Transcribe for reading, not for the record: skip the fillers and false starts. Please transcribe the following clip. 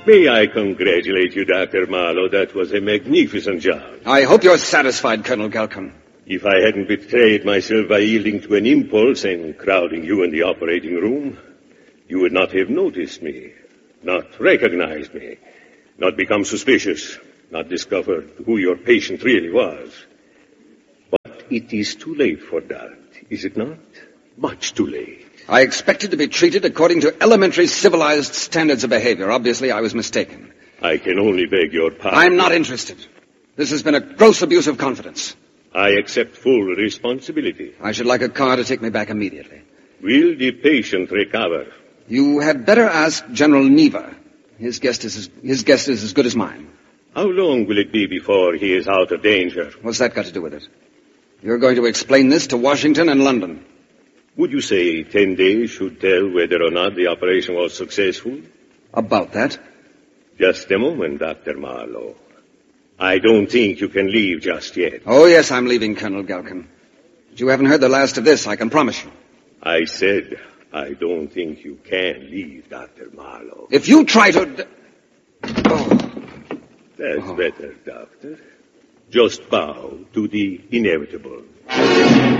May I congratulate you, Dr. Marlowe. That was a magnificent job. I hope you're satisfied, Colonel Galcon. If I hadn't betrayed myself by yielding to an impulse and crowding you in the operating room, you would not have noticed me, not recognized me, not become suspicious, not discovered who your patient really was. But it is too late for that, is it not? Much too late. I expected to be treated according to elementary civilized standards of behavior. Obviously, I was mistaken. I can only beg your pardon. I'm not interested. This has been a gross abuse of confidence. I accept full responsibility. I should like a car to take me back immediately. Will the patient recover? You had better ask General Neva. His guess is as good as mine. How long will it be before he is out of danger? What's that got to do with it? You're going to explain this to Washington and London. Would you say 10 days should tell whether or not the operation was successful? About that? Just a moment, Dr. Marlowe. I don't think you can leave just yet. Oh, yes, I'm leaving, Colonel Galcon. But you haven't heard the last of this, I can promise you. I said I don't think you can leave, Dr. Marlowe. If you try to... Oh. That's better, Doctor. Just bow to the inevitable.